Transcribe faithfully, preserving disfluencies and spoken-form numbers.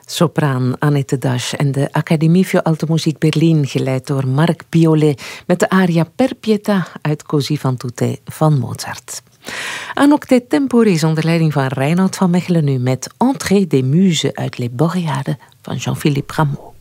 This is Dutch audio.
Sopraan Annette Dasch en de Academie voor Alte Muziek Berlin, geleid door Marc Biolay, met de aria Per Pietà uit Così fan tutte van Mozart. Un octet temporis onder leiding van Reinoud van Mechelen nu met Entrée des Muses uit Les Boréades van Jean-Philippe Rameau.